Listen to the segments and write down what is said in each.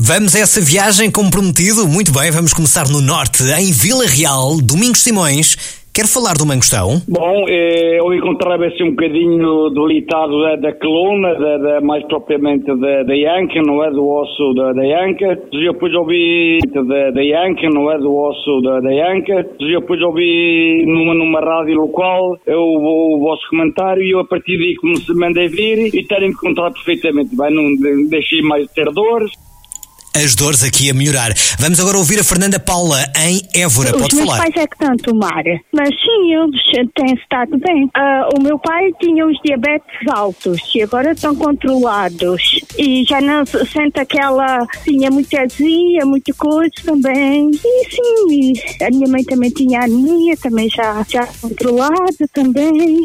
Vamos a essa viagem como prometido? Muito bem, vamos começar no norte, em Vila Real. Domingos Simões, quer falar do mangostão? Bom, eu encontrava-se um bocadinho debilitado da coluna, mais propriamente da anca, não é? Do osso da anca. Eu depois ouvi da anca, não é? Do osso da anca. Eu depois ouvi numa rádio local o vosso comentário e eu a partir daí mandei vir e terem encontrado perfeitamente. Bem, não deixei mais de ter dores. As dores aqui a melhorar. Vamos agora ouvir a Fernanda Paula em Évora. Pode falar. Os meus pais é que estão a tomar. Mas sim, eles têm estado bem. O meu pai tinha os diabetes altos e agora estão controlados. E já não sente aquela... Tinha muita azia, muita coisa também. E sim, a minha mãe também tinha anemia, também já controlada também.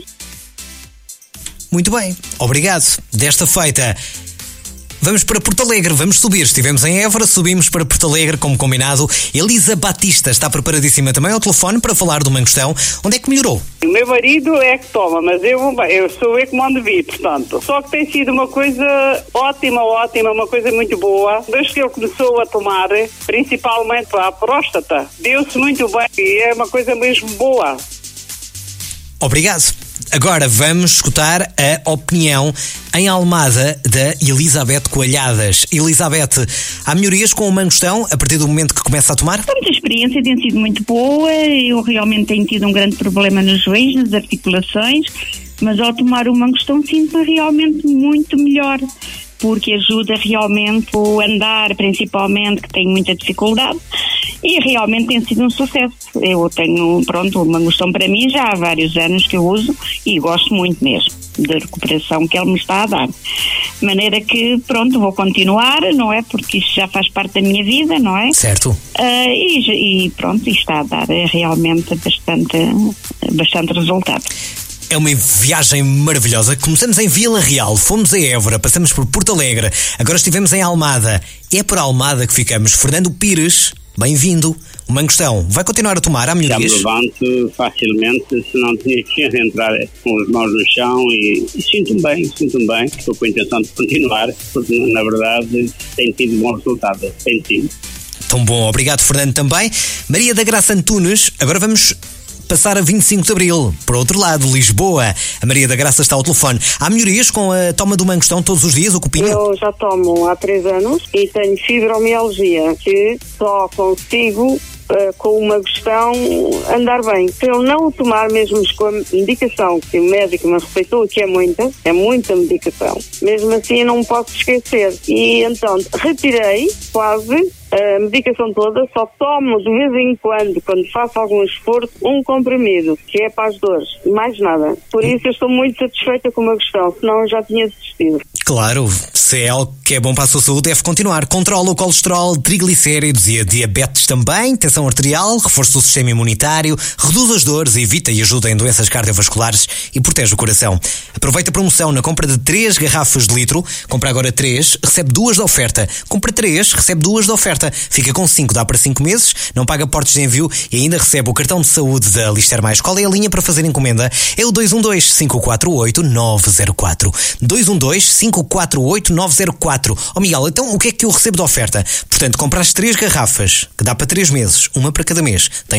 Muito bem. Obrigado. Desta feita... Vamos para Porto Alegre, vamos subir. Estivemos em Évora, subimos para Porto Alegre, como combinado. Elisa Batista está preparadíssima também ao telefone para falar do mangostão. Onde é que melhorou? O meu marido é que toma, mas eu sou eu que mando vir, portanto. Só que tem sido uma coisa ótima, uma coisa muito boa. Desde que ele começou a tomar, principalmente para a próstata, deu-se muito bem e é uma coisa mesmo boa. Obrigado. Agora vamos escutar a opinião em Almada da Elizabeth Coalhadas. Elizabeth, há melhorias com o mangostão a partir do momento que começa a tomar? A experiência tem sido muito boa. Eu realmente tenho tido um grande problema nos joelhos, nas articulações, mas ao tomar o mangostão sinto-me realmente muito melhor, porque ajuda realmente o andar, principalmente, que tenho muita dificuldade, e realmente tem sido um sucesso. Eu tenho, o mangostão para mim já há vários anos que eu uso e gosto muito mesmo da recuperação que ele me está a dar. De maneira que, vou continuar, não é? Porque isso já faz parte da minha vida, não é? Certo. E está a dar realmente bastante resultado. É uma viagem maravilhosa. Começamos em Vila Real, fomos a Évora, passamos por Porto Alegre, agora estivemos em Almada. É por Almada que ficamos. Fernando Pires, bem-vindo. O mangostão vai continuar a tomar? Há melhorias? Já me levanto facilmente, senão tinha que entrar com as mãos no chão e sinto-me bem. Estou com a intenção de continuar, porque na verdade tem tido bom resultado. Tem tido. Tão bom, obrigado Fernando também. Maria da Graça Antunes, agora vamos passar a 25 de Abril, para o outro lado, Lisboa. A Maria da Graça está ao telefone. Há melhorias com a toma do mangostão todos os dias, o copinho? Eu já tomo há 3 anos e tenho fibromialgia, que só consigo com o mangostão andar bem. Se eu não o tomar mesmo com a medicação que o médico me receitou, que é muita medicação, mesmo assim eu não me posso esquecer. E então retirei quase a medicação toda, só tomo de vez em quando faço algum esforço, um comprimido, que é para as dores, mais nada. Por isso eu estou muito satisfeita com o mangostão, senão eu já tinha desistido. Claro, se é algo que é bom para a sua saúde, deve continuar. Controla o colesterol, triglicéridos e a diabetes também, tensão arterial, reforça o sistema imunitário, reduz as dores, evita e ajuda em doenças cardiovasculares e protege o coração. Aproveita a promoção na compra de 3 garrafas de litro. Compra agora 3, recebe 2 de oferta. Compra 3, recebe 2 de oferta. Fica com 5, dá para 5 meses, não paga portos de envio e ainda recebe o cartão de saúde da Lister Mais. Qual é a linha para fazer encomenda? É o 212-548-904. 212-548-904. Miguel, então o que é que eu recebo de oferta? Portanto, compraste 3 garrafas, que dá para 3 meses, uma para cada mês.